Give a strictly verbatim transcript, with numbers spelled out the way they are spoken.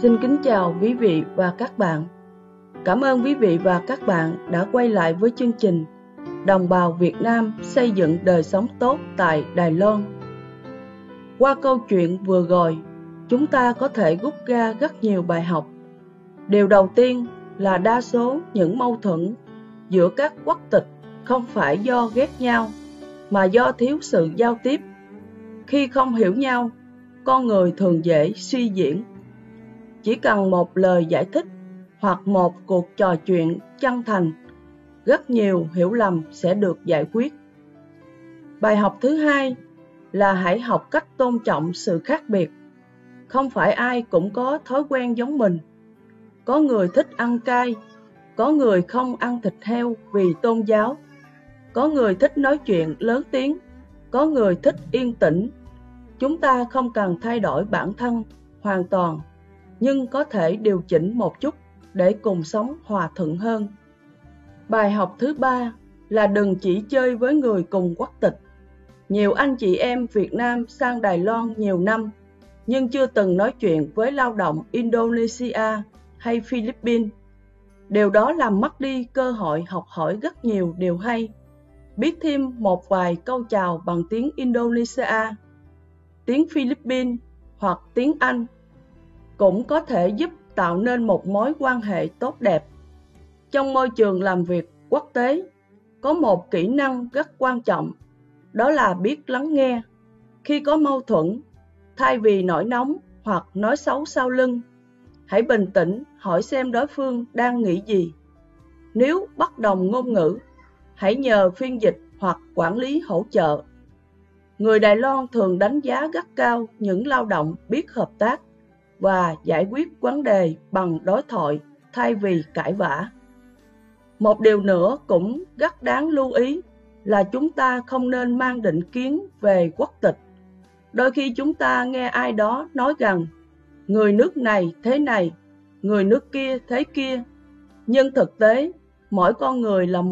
Xin kính chào quý vị và các bạn. Cảm ơn quý vị và các bạn đã quay lại với chương trình Đồng bào Việt Nam xây dựng đời sống tốt tại Đài Loan. Qua câu chuyện vừa rồi, chúng ta có thể rút ra rất nhiều bài học. Điều đầu tiên là đa số những mâu thuẫn giữa các quốc tịch không phải do ghét nhau, mà do thiếu sự giao tiếp. Khi không hiểu nhau, con người thường dễ suy diễn. Chỉ cần một lời giải thích hoặc một cuộc trò chuyện chân thành, rất nhiều hiểu lầm sẽ được giải quyết. Bài học thứ hai là hãy học cách tôn trọng sự khác biệt. Không phải ai cũng có thói quen giống mình. Có người thích ăn cay, có người không ăn thịt heo vì tôn giáo, có người thích nói chuyện lớn tiếng, có người thích yên tĩnh. Chúng ta không cần thay đổi bản thân hoàn toàn, nhưng có thể điều chỉnh một chút để cùng sống hòa thuận hơn. Bài học thứ ba là đừng chỉ chơi với người cùng quốc tịch. Nhiều anh chị em Việt Nam sang Đài Loan nhiều năm, nhưng chưa từng nói chuyện với lao động Indonesia hay Philippines. Điều đó làm mất đi cơ hội học hỏi rất nhiều điều hay. Biết thêm một vài câu chào bằng tiếng Indonesia, tiếng Philippines hoặc tiếng Anh cũng có thể giúp tạo nên một mối quan hệ tốt đẹp. Trong môi trường làm việc quốc tế, có một kỹ năng rất quan trọng, đó là biết lắng nghe. Khi có mâu thuẫn, thay vì nổi nóng hoặc nói xấu sau lưng, hãy bình tĩnh hỏi xem đối phương đang nghĩ gì. Nếu bất đồng ngôn ngữ, hãy nhờ phiên dịch hoặc quản lý hỗ trợ. Người Đài Loan thường đánh giá rất cao những lao động biết hợp tác và giải quyết vấn đề bằng đối thoại thay vì cãi vã. Một điều nữa cũng rất đáng lưu ý là chúng ta không nên mang định kiến về quốc tịch. Đôi khi chúng ta nghe ai đó nói rằng người nước này thế này, người nước kia thế kia, nhưng thực tế mỗi con người là một